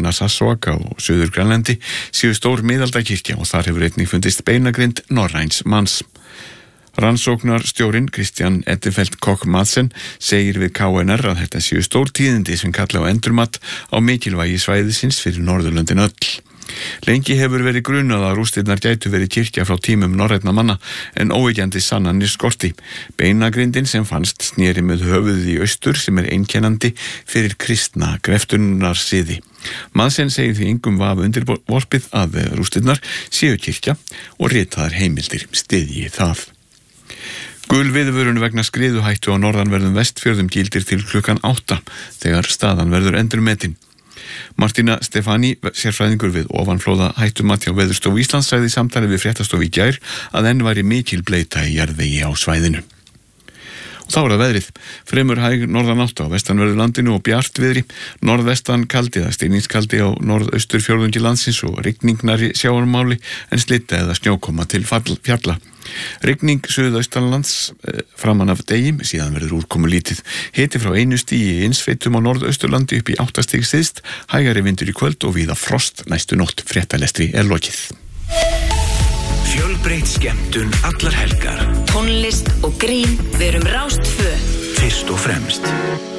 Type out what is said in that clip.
Narsarsuaq á Suður-Grænlandi séu stór miðaldakirkja og þar hefur einnig fundist beinagrind norræns manns. Rannsóknarstjórinn Christian Eddefelt Koch-Madsen segir við KNR að þetta séu stór tíðindi sem kalla á endurmat á mikilvægi svæðisins fyrir Norðurlöndin öll. Lengi hefur verið grunað að rústirnar gætu verið kirkja frá tímum norrænna manna en óyggjandi sannanir skorti. Beinagrindin sem fannst sneri með höfuðið í austur sem einkennandi fyrir kristna greftunarsiði. Madsen segir því engum vafa undirvorpið að rústirnar séu kirkja og ritaðar heimildir styðji það. Gul viðvörun vegna skriðuhættu á norðanverðum Vestfjörðum gildir til klukkan 8 þegar staðan verður endurmetin. Martina Stefani, sérfræðingur við ofanflóða hættumat hjá Veðurstofu Íslands, sagði í samtali við Fréttastofu í gær að enn væri mikil bleyta í jarðvegi á svæðinu. Og þá það veðrið. Fremur hæg norðanátt á vestanverðu landinu og bjart viðri, norðvestan kaldi eða stinningskaldi á norðaustur fjórðungi landsins og rigningnari sjávarmáli en slitta eða snjókoma til fjalla. Rigning suðaustanlands framan af degi, síðan verður úrkomu lítið. Hiti frá 1 stigi í innsveitum á norðausturlandi upp í 8 stig syðst, hægari vindur í kvöld og víða frost næstu nótt. Fréttalestri lokið. Fjölbreytt skemmtun allar helgar. Tónlist og grín, við erum Rás 2. Fyrst og fremst.